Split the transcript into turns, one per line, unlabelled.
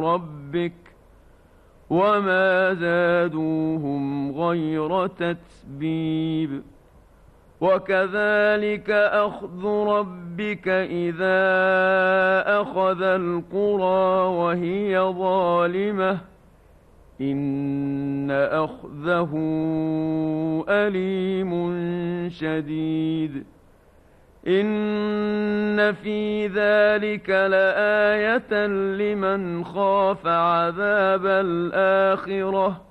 ربك وما زادوهم غير تتبيب وكذلك أخذ ربك إذا أخذ القرى وهي ظالمة إن أخذه أليم شديد إن في ذلك لآية لمن خاف عذاب الآخرة